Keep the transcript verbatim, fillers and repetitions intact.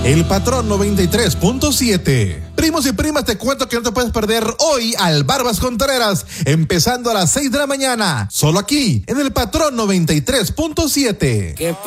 El Patrón noventa y tres punto siete. Primos y primas, te cuento que no te puedes perder hoy al Barbas Contreras, empezando a las seis de la mañana, solo aquí, en el Patrón noventa y tres punto siete.